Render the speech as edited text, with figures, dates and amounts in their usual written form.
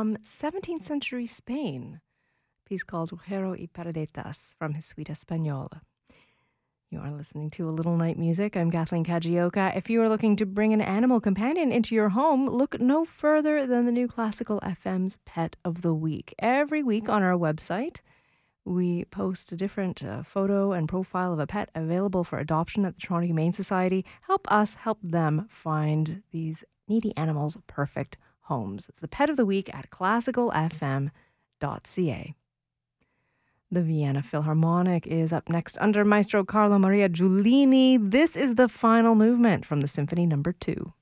from 17th century Spain. A piece called Rugero y Paradetas from his suite Española. You are listening to A Little Night Music. I'm Kathleen Kajioka. If you are looking to bring an animal companion into your home, look no further than the new Classical FM's Pet of the Week. Every week on our website, we post a different photo and profile of a pet available for adoption at the Toronto Humane Society. Help us help them find these needy animals perfect homes. It's the Pet of the Week at classicalfm.ca. The Vienna Philharmonic is up next under Maestro Carlo Maria Giulini. This is the final movement from the Symphony No. 2.